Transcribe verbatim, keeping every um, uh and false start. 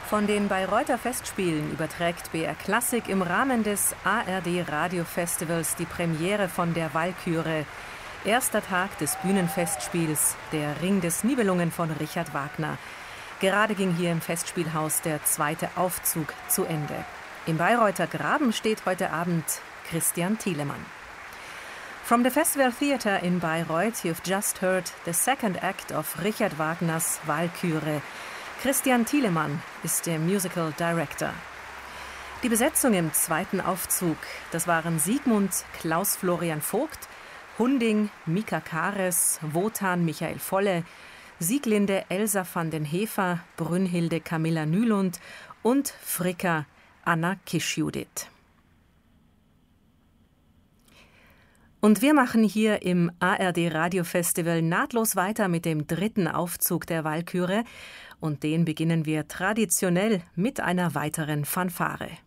Von den Bayreuther Festspielen überträgt B R Klassik im Rahmen des A R D Radiofestivals die Premiere von der Walküre. Erster Tag des Bühnenfestspiels, der Ring des Nibelungen von Richard Wagner. Gerade ging hier im Festspielhaus der zweite Aufzug zu Ende. Im Bayreuther Graben steht heute Abend Christian Thielemann. From the Festival Theatre in Bayreuth, you've just heard the second act of Richard Wagners Walküre. Christian Thielemann ist der Musical Director. Die Besetzung im zweiten Aufzug, das waren Siegmund Klaus Florian Vogt, Hunding Mika Kares, Wotan Michael Volle, Sieglinde Elsa van den Hefer, Brünnhilde Camilla Nylund und Fricka Anna Kischjudith. Und wir machen hier im A R D Radiofestival nahtlos weiter mit dem dritten Aufzug der Walküre. Und den beginnen wir traditionell mit einer weiteren Fanfare.